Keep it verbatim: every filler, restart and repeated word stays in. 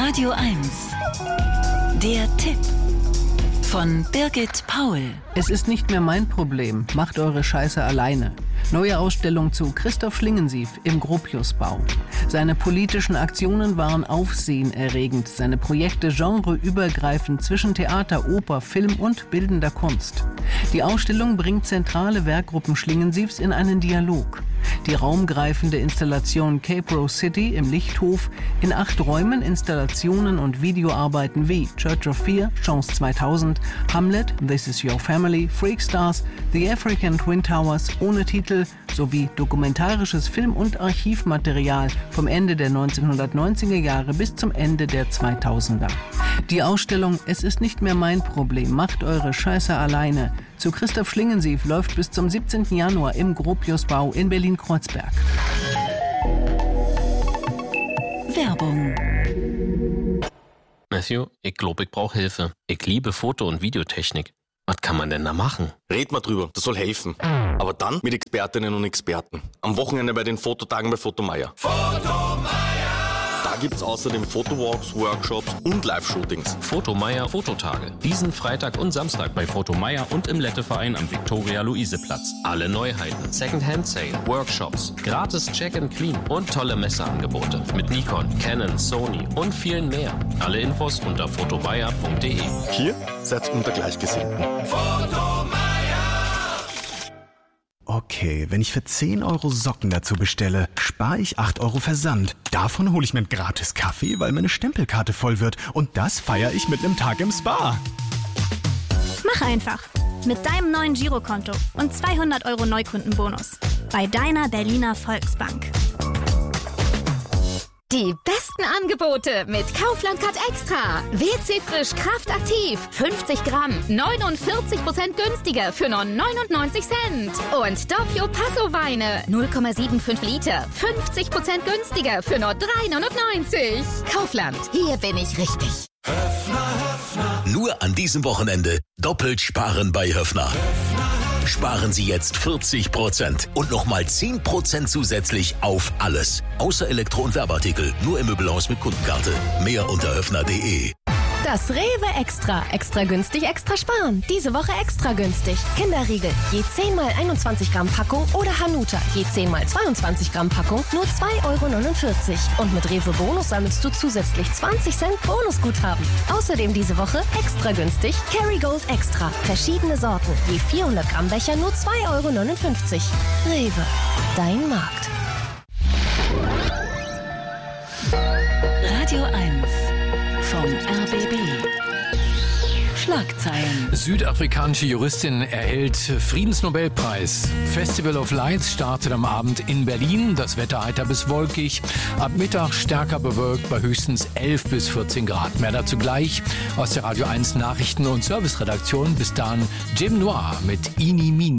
Radio eins. Der Tipp von Birgit Paul. Es ist nicht mehr mein Problem. Macht eure Scheiße alleine. Neue Ausstellung zu Christoph Schlingensief im Gropiusbau. Seine politischen Aktionen waren aufsehenerregend. Seine Projekte genreübergreifend zwischen Theater, Oper, Film und bildender Kunst. Die Ausstellung bringt zentrale Werkgruppen Schlingensiefs in einen Dialog. Die raumgreifende Installation Cape Rose City im Lichthof, in acht Räumen Installationen und Videoarbeiten wie Church of Fear, Chance zweitausend, Hamlet, This is Your Family, Freakstars, The African Twin Towers ohne Titel sowie dokumentarisches Film- und Archivmaterial vom Ende der neunzehnhundertneunziger Jahre bis zum Ende der zweitausender. Die Ausstellung Es ist nicht mehr mein Problem, macht eure Scheiße alleine zu Christoph Schlingensief läuft bis zum siebzehnten Januar im Gropiusbau in Berlin-Kreuzberg. Werbung. Matthew, ich glaube, ich brauche Hilfe. Ich liebe Foto- und Videotechnik. Was kann man denn da machen? Red mal drüber, das soll helfen. Aber dann mit Expertinnen und Experten. Am Wochenende bei den Fototagen bei Fotomeier. Fotomeier! Da gibt's außerdem Fotowalks, Workshops und Live-Shootings. Fotomeier Fototage. Diesen Freitag und Samstag bei Fotomeier und im Letteverein am Viktoria-Luise-Platz. Alle Neuheiten, Second-Hand-Sale, Workshops, gratis Check-and-Clean und tolle Messeangebote. Mit Nikon, Canon, Sony und vielen mehr. Alle Infos unter fotomeier punkt de. Hier seid's unter Gleichgesinnten. Fotomeier! Okay, wenn ich für zehn Euro Socken dazu bestelle, spare ich acht Euro Versand. Davon hole ich mir einen gratis Kaffee, weil meine Stempelkarte voll wird. Und das feiere ich mit einem Tag im Spa. Mach einfach. Mit deinem neuen Girokonto und zweihundert Euro Neukundenbonus. Bei deiner Berliner Volksbank. Die besten Angebote mit Kaufland Card Extra. W C Frisch Kraft Aktiv. fünfzig Gramm. neunundvierzig Prozent günstiger für nur neunundneunzig Cent. Und Doppio Passo Weine. null Komma fünfundsiebzig Liter. fünfzig Prozent günstiger für nur drei neunundneunzig. Kaufland. Hier bin ich richtig. Höffner, Höffner. Nur an diesem Wochenende doppelt sparen bei Höffner. Höffner. Sparen Sie jetzt vierzig Prozent und nochmal zehn Prozent zusätzlich auf alles. Außer Elektro- und Werbeartikel. Nur im Möbelhaus mit Kundenkarte. Mehr unter höffner punkt de. Das Rewe Extra. Extra günstig, extra sparen. Diese Woche extra günstig. Kinderriegel. Je zehn mal einundzwanzig Gramm Packung oder Hanuta. Je zehn mal zweiundzwanzig Gramm Packung. Nur zwei Euro neunundvierzig. Und mit Rewe Bonus sammelst du zusätzlich zwanzig Cent Bonusguthaben. Außerdem diese Woche extra günstig. Kerrygold Extra. Verschiedene Sorten. Je vierhundert Gramm Becher nur zwei Euro neunundfünfzig. Rewe. Dein Markt. Radio eins vom R B B. Schlagzeilen. Südafrikanische Juristin erhält Friedensnobelpreis. Festival of Lights startet am Abend in Berlin. Das Wetter heiter bis wolkig. Ab Mittag stärker bewölkt bei höchstens elf bis vierzehn Grad. Mehr dazu gleich aus der Radio eins Nachrichten- und Serviceredaktion. Bis dann Jim Noir mit Ini Mini.